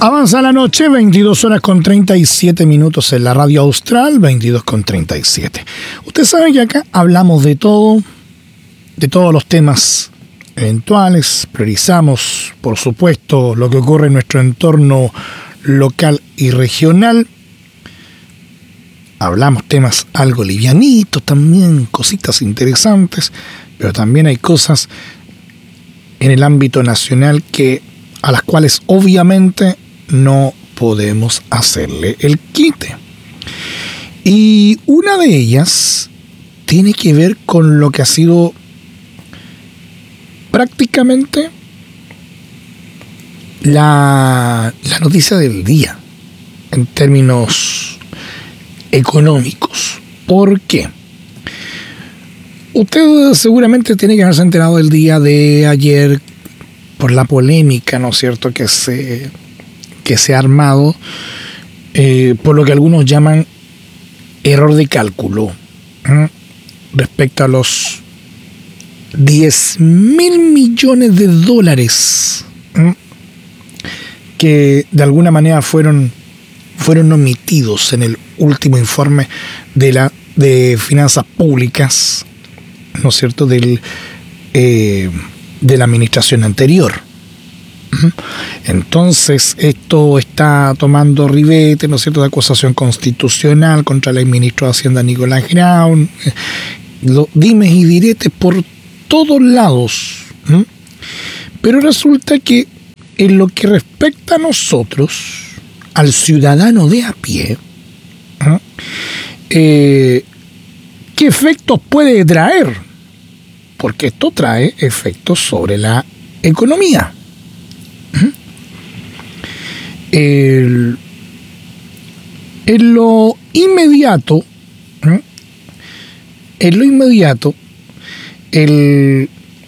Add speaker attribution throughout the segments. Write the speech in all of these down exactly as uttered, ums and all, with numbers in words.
Speaker 1: Avanza la noche, veintidós horas con treinta y siete minutos en la radio austral, veintidós con treinta y siete. Ustedes saben que acá hablamos de todo, de todos los temas eventuales, priorizamos, por supuesto, lo que ocurre en nuestro entorno local y regional. Hablamos temas algo livianitos también, cositas interesantes, pero también hay cosas en el ámbito nacional que a las cuales obviamente no podemos hacerle el quite. Y una de ellas tiene que ver con lo que ha sido prácticamente la, la noticia del día en términos económicos. ¿Por qué? Usted seguramente tiene que haberse enterado del día de ayer por la polémica, ¿no es cierto?, que se, que se ha armado eh, por lo que algunos llaman error de cálculo ¿eh? respecto a los diez mil millones de dólares ¿eh? que de alguna manera fueron, fueron omitidos en el último informe de la de finanzas públicas, ¿no es cierto?, del eh, de la administración anterior. Entonces esto está tomando ribete, ¿no es cierto?, de acusación constitucional contra el ministro de Hacienda Nicolás Grau, lo, dimes y diretes por todos lados. ¿Mm? Pero resulta que en lo que respecta a nosotros, al ciudadano de a pie, ¿eh? Eh, ¿qué efectos puede traer? Porque esto trae efectos sobre la economía. El, en lo inmediato, ¿eh? en lo inmediato, el,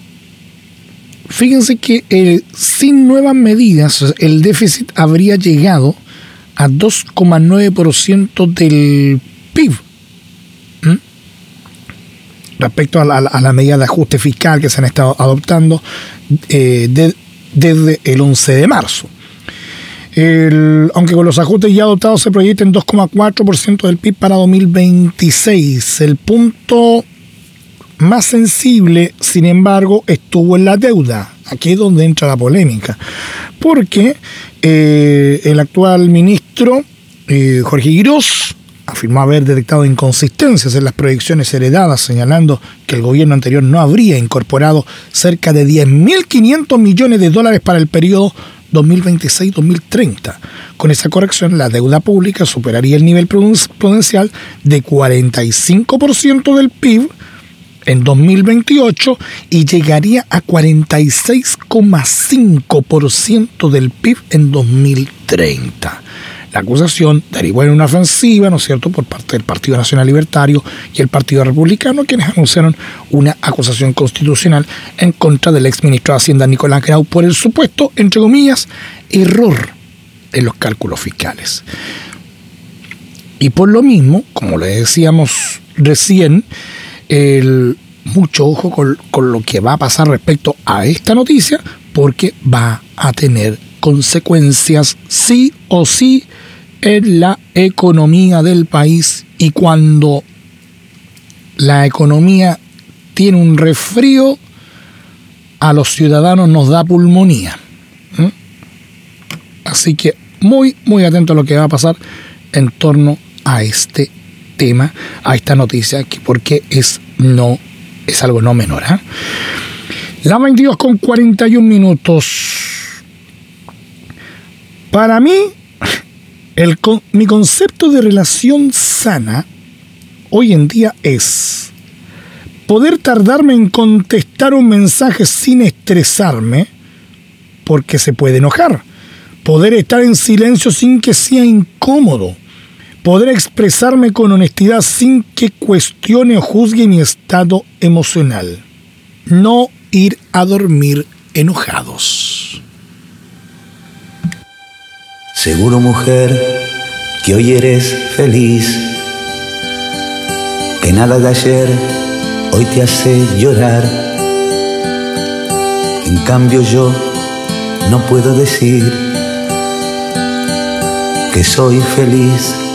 Speaker 1: fíjense que el, sin nuevas medidas, el déficit habría llegado a dos coma nueve por ciento del P I B. ¿eh? Respecto a la, a la medida de ajuste fiscal que se han estado adoptando eh, de, desde el once de marzo. El, aunque con los ajustes ya adoptados se proyecta en dos coma cuatro por ciento del P I B para dos mil veintiséis. El punto más sensible, sin embargo, estuvo en la deuda. Aquí es donde entra la polémica. Porque eh, el actual ministro, eh, Jorge Girós, afirmó haber detectado inconsistencias en las proyecciones heredadas, señalando que el gobierno anterior no habría incorporado cerca de diez mil quinientos millones de dólares para el periodo dos mil veintiséis a dos mil treinta. Con esa corrección, la deuda pública superaría el nivel prudencial de cuarenta y cinco por ciento del P I B en dos mil veintiocho y llegaría a cuarenta y seis coma cinco por ciento del P I B en dos mil treinta. La acusación derivó en una ofensiva, ¿no es cierto?, por parte del Partido Nacional Libertario y el Partido Republicano, quienes anunciaron una acusación constitucional en contra del exministro de Hacienda Nicolás Grau por el supuesto, entre comillas, error en los cálculos fiscales. Y por lo mismo, como le decíamos recién, el, mucho ojo con, con lo que va a pasar respecto a esta noticia, porque va a tener consecuencias sí o sí en la economía del país, y cuando la economía tiene un resfrío, a los ciudadanos nos da pulmonía. ¿Mm? Así que muy, muy atento a lo que va a pasar en torno a este tema, a esta noticia, porque es, no, es algo no menor. ¿eh? La veintidós con cuarenta y un minutos. Para mí, el, mi concepto de relación sana hoy en día es poder tardarme en contestar un mensaje sin estresarme, porque se puede enojar. Poder estar en silencio sin que sea incómodo. Poder expresarme con honestidad sin que cuestione o juzgue mi estado emocional. No ir a dormir enojados.
Speaker 2: Seguro, mujer, que hoy eres feliz, que nada de ayer hoy te hace llorar. En cambio yo no puedo decir que soy feliz